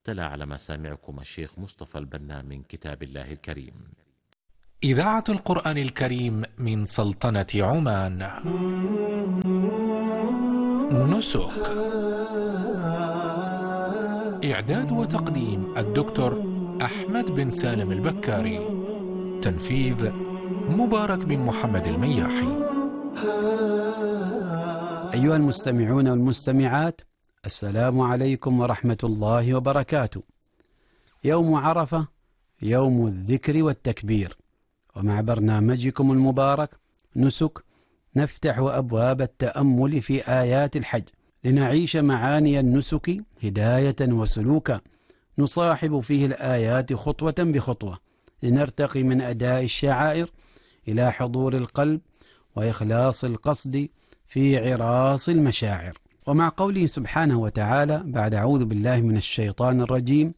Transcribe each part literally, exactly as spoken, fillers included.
تلا على مسامعكم الشيخ مصطفى البنا من كتاب الله الكريم. إذاعة القرآن الكريم من سلطنة عمان. نسك. إعداد وتقديم الدكتور أحمد بن سالم البكاري. تنفيذ مبارك بن محمد المياحي. أيها المستمعون والمستمعات، السلام عليكم ورحمة الله وبركاته. يوم عرفة يوم الذكر والتكبير، ومع برنامجكم المبارك نسك نفتح أبواب التأمل في آيات الحج لنعيش معاني النسك هداية وسلوكا، نصاحب فيه الآيات خطوة بخطوة لنرتقي من أداء الشعائر إلى حضور القلب وإخلاص القصد في عراس المشاعر. ومع قوله سبحانه وتعالى بعد أعوذ بالله من الشيطان الرجيم: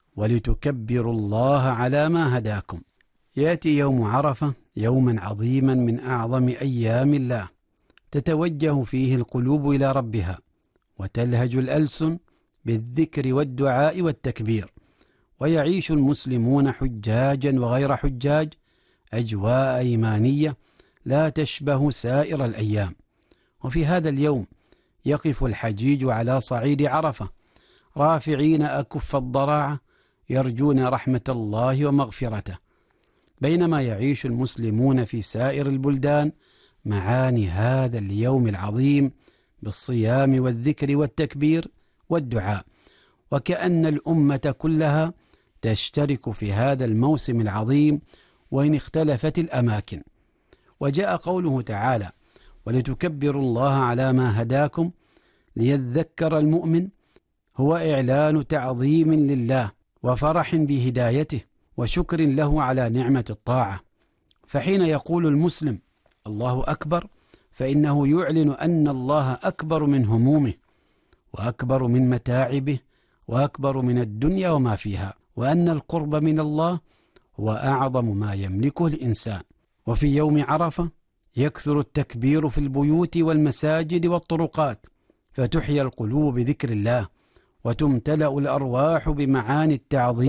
ولتكبروا الله على ما هداكم، يأتي يوم عرفة يوما عظيما من أعظم أيام الله، تتوجه فيه القلوب إلى ربها وتلهج الألسن بالذكر والدعاء والتكبير، ويعيش المسلمون حجاجا وغير حجاج أجواء إيمانية لا تشبه سائر الأيام. وفي هذا اليوم يقف الحجيج على صعيد عرفة رافعين أكف الضراعة يرجون رحمة الله ومغفرته، بينما يعيش المسلمون في سائر البلدان معاني هذا اليوم العظيم بالصيام والذكر والتكبير والدعاء، وكأن الأمة كلها تشترك في هذا الموسم العظيم وإن اختلفت الأماكن. وجاء قوله تعالى: ولتكبروا الله على ما هداكم ليذكر المؤمن، هو إعلان تعظيم لله وفرح بهدايته وشكر له على نعمة الطاعة. فحين يقول المسلم الله أكبر فإنه يعلن أن الله أكبر من همومه وأكبر من متاعبه وأكبر من الدنيا وما فيها، وأن القرب من الله هو أعظم ما يملكه الإنسان. وفي يوم عرفة يكثر التكبير في البيوت والمساجد والطرقات، فتحيا القلوب بذكر الله وتمتلأ الأرواح بمعاني التعظيم